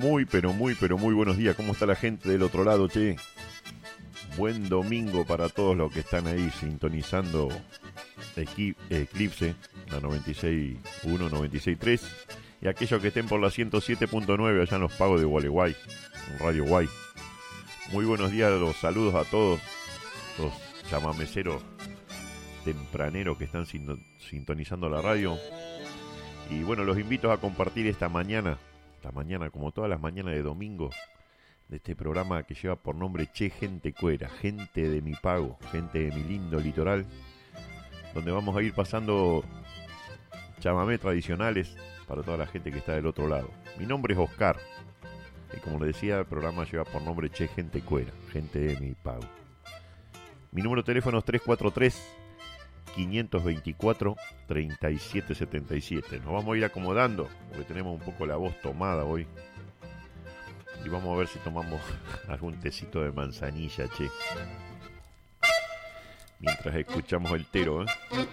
muy buenos días. ¿Cómo está la gente del otro lado, che? Buen domingo para todos los que están ahí sintonizando Eclipse, la 96.1, 96.3. Y aquellos que estén por la 107.9 allá en los pagos de Gualeguay, en Radio Guay. Muy buenos días, los saludos a todos los chamameceros tempraneros que están sintonizando la radio. Y bueno, los invito a compartir esta mañana, como todas las mañanas de domingo, de este programa que lleva por nombre Che Gente Cuera, gente de mi pago, gente de mi lindo litoral, donde vamos a ir pasando chamamé tradicionales para toda la gente que está del otro lado. Mi nombre es Oscar y como les decía, el programa lleva por nombre Che Gente Cuera, gente de mi pago. Mi número de teléfono es 343-524-3777. Nos vamos a ir acomodando porque tenemos un poco la voz tomada hoy. Y vamos a ver si tomamos algún tecito de manzanilla, che. Mientras escuchamos el tero, ¿eh?